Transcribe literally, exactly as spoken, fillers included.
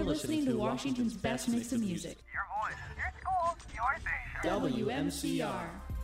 listening to Washington's best mix of music. Your voice, your school, your station. W M C R.